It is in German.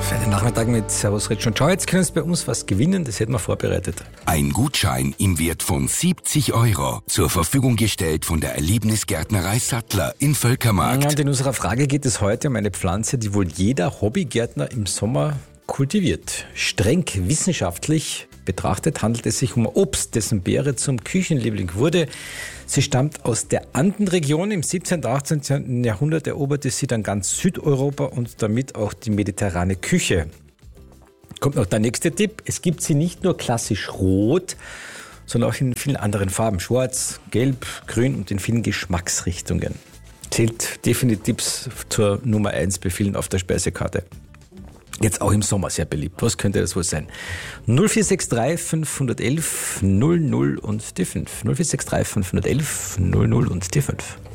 Für den Nachmittag mit Servus Rich und Schau. Jetzt können Sie bei uns was gewinnen, das hätten wir vorbereitet. Ein Gutschein im Wert von 70 € zur Verfügung gestellt von der Erlebnisgärtnerei Sattler in Völkermarkt. Und in unserer Frage geht es heute um eine Pflanze, die wohl jeder Hobbygärtner im Sommer kultiviert. Streng wissenschaftlich betrachtet handelt es sich um Obst, dessen Beere zum Küchenliebling wurde. Sie stammt aus der Andenregion. Im 17. und 18. Jahrhundert eroberte sie dann ganz Südeuropa und damit auch die mediterrane Küche. Kommt noch der nächste Tipp. Es gibt sie nicht nur klassisch rot, sondern auch in vielen anderen Farben. Schwarz, gelb, grün und in vielen Geschmacksrichtungen. Zählt definitiv zur Nummer 1 bei vielen auf der Speisekarte. Jetzt auch im Sommer sehr beliebt. Was könnte das wohl sein? 0463 511 00 und die 5. 0463 511 00 und die 5.